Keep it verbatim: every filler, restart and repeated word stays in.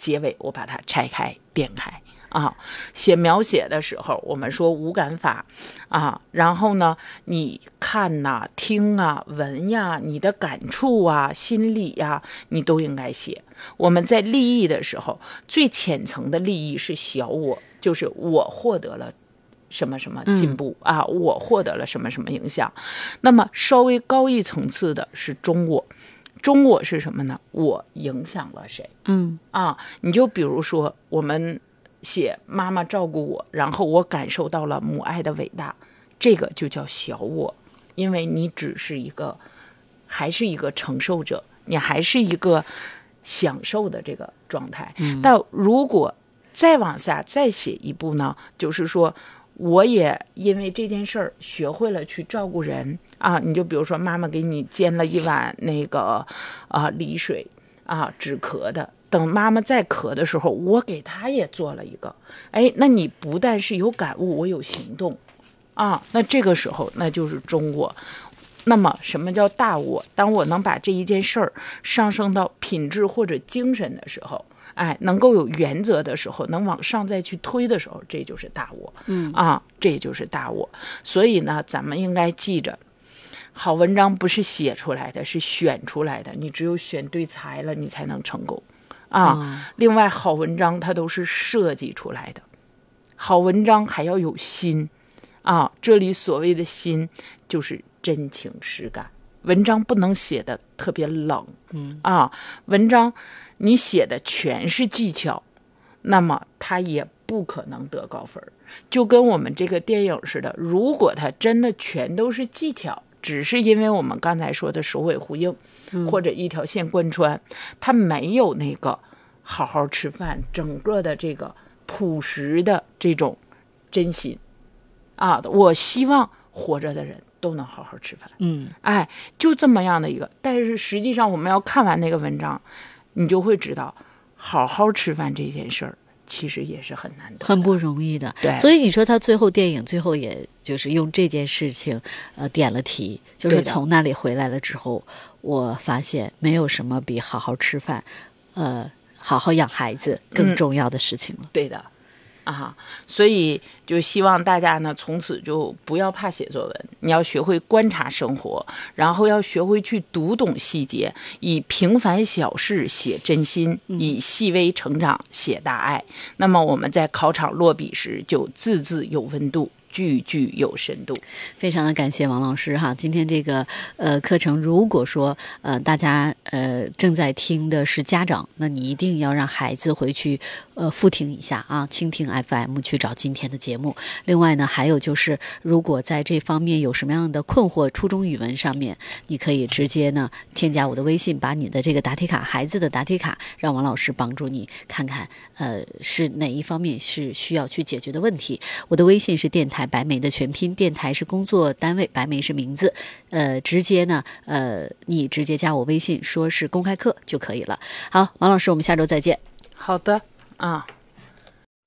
结尾我把它拆开点开啊。写描写的时候我们说五感法啊，然后呢你看呐、啊、听啊闻呀，你的感触啊心理呀你都应该写。我们在利益的时候最浅层的利益是小我，就是我获得了什么什么进步、嗯、啊，我获得了什么什么影响。那么稍微高一层次的是中我，中我是什么呢？我影响了谁？ 嗯啊，你就比如说我们写妈妈照顾我，然后我感受到了母爱的伟大，这个就叫小我，因为你只是一个还是一个承受者，你还是一个享受的这个状态、嗯、但如果再往下再写一步呢，就是说我也因为这件事儿学会了去照顾人啊，你就比如说妈妈给你煎了一碗那个啊梨水啊止咳的，等妈妈再咳的时候我给她也做了一个，哎，那你不但是有感悟，我有行动啊，那这个时候那就是中我。那么什么叫大我？当我能把这一件事儿上升到品质或者精神的时候，哎，能够有原则的时候，能往上再去推的时候，这就是大我。 嗯啊，这就是大我。所以呢，咱们应该记着，好文章不是写出来的，是选出来的。你只有选对材了，你才能成功啊。嗯、另外，好文章它都是设计出来的，好文章还要有心啊。这里所谓的心，就是真情实感。文章不能写的特别冷， 嗯啊，文章你写的全是技巧，那么它也不可能得高分。就跟我们这个电影似的，如果它真的全都是技巧，只是因为我们刚才说的首尾呼应、嗯、或者一条线贯穿，它没有那个好好吃饭，整个的这个朴实的这种真心啊，我希望活着的人都能好好吃饭。 嗯， 哎，就这么样的一个。但是实际上我们要看完那个文章，你就会知道好好吃饭这件事儿其实也是很难得的， 很不容易的。 对， 所以你说他最后电影最后也就是用这件事情呃点了题，就是从那里回来了之后，我发现没有什么比好好吃饭呃好好养孩子更重要的事情了。 嗯、对的啊，所以就希望大家呢，从此就不要怕写作文，你要学会观察生活，然后要学会去读懂细节，以平凡小事写真心，以细微成长写大爱。嗯、那么我们在考场落笔时，就字字有温度，句句有深度。 非常的感谢王老师哈，今天这个呃课程，如果说呃大家呃正在听的是家长，那你一定要让孩子回去呃复听一下啊，蜻蜓 F M 去找今天的节目。另外呢，还有就是如果在这方面有什么样的困惑，初中语文上面，你可以直接呢添加我的微信，把你的这个答题卡，孩子的答题卡，让王老师帮助你看看呃是哪一方面是需要去解决的问题。我的微信是电台白梅的全拼，电台是工作单位，白梅是名字，呃，直接呢，呃，你直接加我微信，说是公开课就可以了。好，王老师，我们下周再见。 好的，啊。